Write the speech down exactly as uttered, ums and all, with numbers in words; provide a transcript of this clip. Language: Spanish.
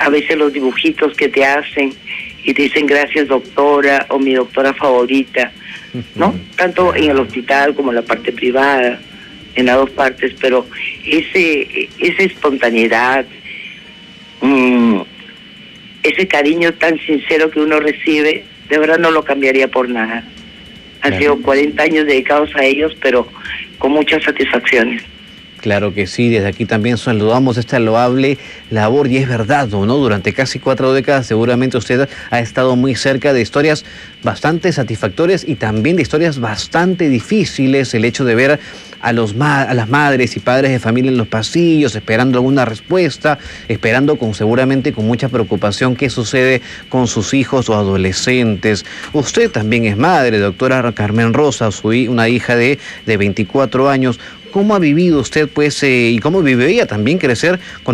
a veces los dibujitos que te hacen y te dicen gracias doctora o mi doctora favorita, ¿no? Tanto en el hospital como en la parte privada, en las dos partes, pero ese esa espontaneidad, mmm, ese cariño tan sincero que uno recibe, de verdad no lo cambiaría por nada. Han claro. sido cuarenta años dedicados a ellos, pero con muchas satisfacciones. Claro que sí, desde aquí también saludamos esta loable labor y es verdad, ¿no? Durante casi cuatro décadas seguramente usted ha estado muy cerca de historias bastante satisfactorias y también de historias bastante difíciles, el hecho de ver a, los ma a las madres y padres de familia en los pasillos, esperando alguna respuesta, esperando con seguramente con mucha preocupación qué sucede con sus hijos o adolescentes. Usted también es madre, doctora Carmen Rosa, su, una hija de, de veinticuatro años. ¿Cómo ha vivido usted, pues, eh, y cómo vive ella también crecer con